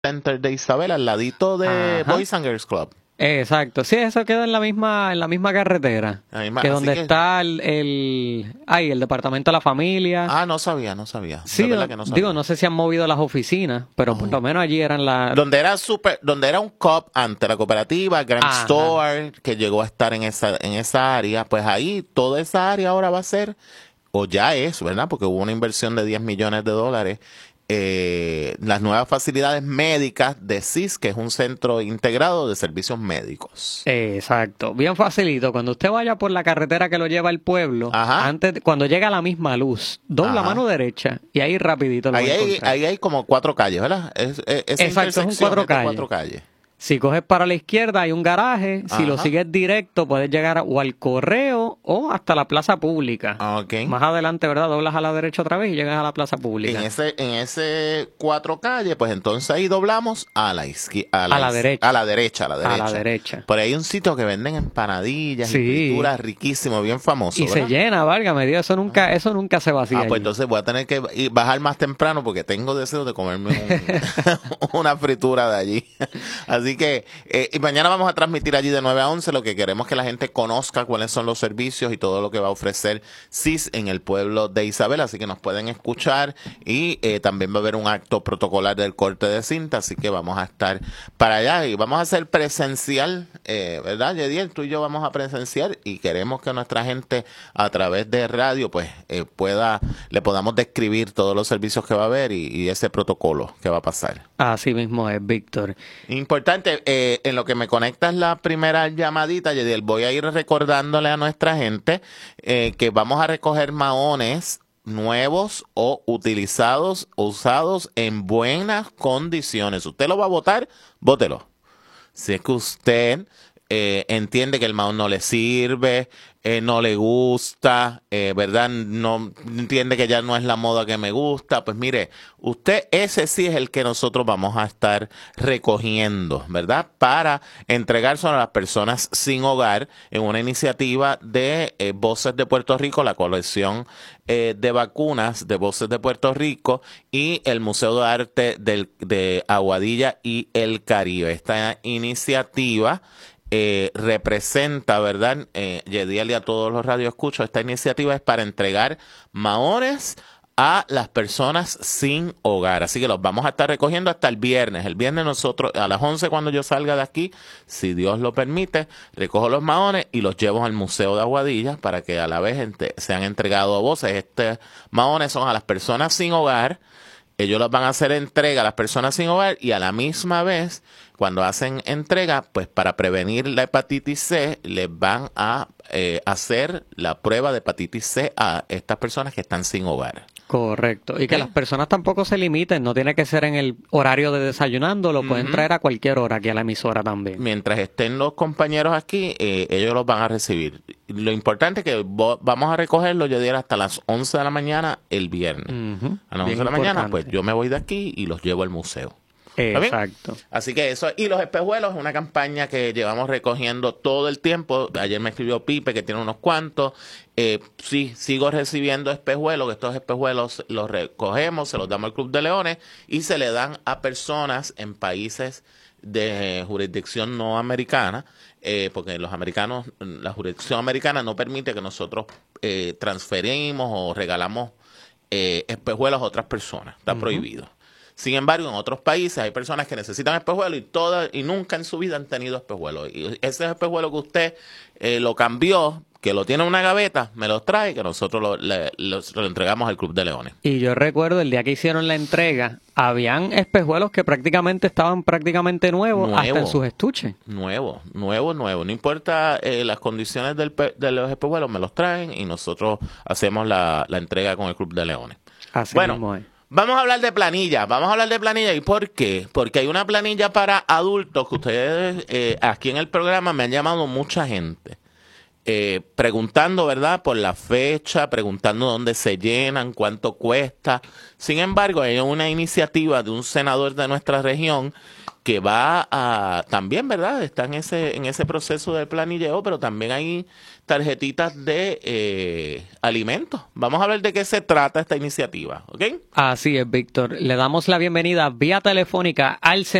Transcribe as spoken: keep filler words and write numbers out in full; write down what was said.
Center de Isabela, al ladito de Ajá. Boys and Girls Club. Exacto, sí, eso queda en la misma en la misma carretera, La misma- que así donde que- está el, el ay, el departamento de la familia. Ah, no sabía, no sabía. Sí, De verdad que no sabía. digo, no sé si han movido las oficinas, pero por Oh. lo menos allí eran las... Donde era super, donde era un C O P antes, la cooperativa, Grand Ajá. Store, que llegó a estar en esa, en esa área, pues ahí toda esa área ahora va a ser, o ya es, ¿verdad? Porque hubo una inversión de diez millones de dólares. Eh, las nuevas facilidades médicas de C I S, que es un centro integrado de servicios médicos. Exacto, bien facilito. Cuando usted vaya por la carretera que lo lleva al pueblo, Ajá. antes, cuando llega a la misma luz, dobla Ajá. mano derecha y ahí rapidito lo Ahí va a hay, encontrar. ahí hay como cuatro calles, ¿verdad? Es, es, esa Exacto, son intersección cuatro es de calles. cuatro calles. Si coges para la izquierda hay un garaje, si lo Ajá. sigues directo puedes llegar a- o al correo o hasta la plaza pública. Ok. Más adelante, ¿verdad? Doblas a la derecha otra vez y llegas a la plaza En pública. ese, en ese cuatro calles, pues entonces ahí doblamos a la izquierda, a la, A la iz- derecha. a la derecha, a la A derecha. la derecha. Por ahí hay un sitio que venden empanadillas y Sí. frituras riquísimo, bien famoso, Y se ¿verdad? llena, válgame Dios, eso nunca, eso nunca se vacía. Ah, pues allí. entonces voy a tener que ir- bajar más temprano porque tengo deseo de comerme un- una fritura de allí. Así que, eh, y mañana vamos a transmitir allí de nueve a once. Lo que queremos es que la gente conozca cuáles son los servicios y todo lo que va a ofrecer C I S en el pueblo de Isabela. Así que nos pueden escuchar y eh, también va a haber un acto protocolar del corte de cinta. Así que vamos a estar para allá y vamos a hacer presencial, eh, ¿verdad, Yediel? Tú y yo vamos a presenciar y queremos que nuestra gente a través de radio pues eh, pueda, le podamos describir todos los servicios que va a haber y, y ese protocolo que va a pasar. Así mismo es, Víctor. Importante, eh, en lo que me conectas la primera llamadita, Yediel, voy a ir recordándole a nuestra gente eh, que vamos a recoger maones nuevos o utilizados o usados en buenas condiciones. Usted lo va a votar, vótelo. Si es que usted eh, entiende que el mahón no le sirve, eh, no le gusta, eh, ¿verdad? No entiende que ya no es la moda que me gusta, pues mire, usted ese sí es el que nosotros vamos a estar recogiendo, ¿verdad? Para entregárselo a las personas sin hogar en una iniciativa de eh, Voces de Puerto Rico, la colección eh, de vacunas de Voces de Puerto Rico y el Museo de Arte del, de Aguadilla y el Caribe. Esta iniciativa Eh, representa, ¿verdad? Eh, Yediel y a todos los radioescuchos, esta iniciativa es para entregar maones a las personas sin hogar. Así que los vamos a estar recogiendo hasta el viernes. El viernes nosotros, a las once cuando yo salga de aquí, si Dios lo permite, recojo los maones y los llevo al Museo de Aguadilla para que a la vez ente- sean entregados a voces. Estos maones son a las personas sin hogar. Ellos los van a hacer entrega a las personas sin hogar y a la misma vez, cuando hacen entrega, pues para prevenir la hepatitis C, les van a eh, hacer la prueba de hepatitis C a estas personas que están sin hogar. Correcto. Y que ¿Eh? las personas tampoco se limiten, no tiene que ser en el horario de desayunando, lo pueden Ujú. traer a cualquier hora aquí a la emisora también. Mientras estén los compañeros aquí, eh, ellos los van a recibir. Lo importante es que vo- vamos a recogerlo, yo diría, hasta las once de la mañana el viernes. Ujú. A las Bien once de la mañana, pues importante. yo me voy de aquí y los llevo al museo. ¿Está bien? Exacto. Así que eso, y los espejuelos, una campaña que llevamos recogiendo todo el tiempo. Ayer me escribió Pipe, que tiene unos cuantos. Eh, sí, sigo recibiendo espejuelos, que estos espejuelos los recogemos, se los damos al Club de Leones y se le dan a personas en países de jurisdicción no americana, eh, porque los americanos, la jurisdicción americana no permite que nosotros eh, transferimos o regalamos eh, espejuelos a otras personas. Está Ujú. prohibido. Sin embargo, en otros países hay personas que necesitan espejuelos y todas y nunca en su vida han tenido espejuelos. Y ese espejuelo que usted eh, lo cambió, que lo tiene en una gaveta, me lo trae, que nosotros lo, le, lo- lo entregamos al Club de Leones. Y yo recuerdo el día que hicieron la entrega, habían espejuelos que prácticamente estaban prácticamente nuevos, Nuevo. hasta en sus estuches. Nuevo, nuevo, nuevo. No importa eh, las condiciones del pe- de los espejuelos, me los traen y nosotros hacemos la, la entrega con el Club de Leones. Así Bueno, mismo es. vamos a hablar de planilla, vamos a hablar de planilla. ¿Y por qué? Porque hay una planilla para adultos que ustedes eh, aquí en el programa me han llamado mucha gente. eh, preguntando, ¿verdad?, por la fecha, preguntando dónde se llenan, cuánto cuesta. Sin embargo, hay una iniciativa de un senador de nuestra región que va a también, ¿verdad? Está en ese, en ese proceso de planilleo, pero también hay tarjetitas de eh, alimentos. Vamos a ver de qué se trata esta iniciativa, ¿ok? Así es, Víctor. Le damos la bienvenida vía telefónica al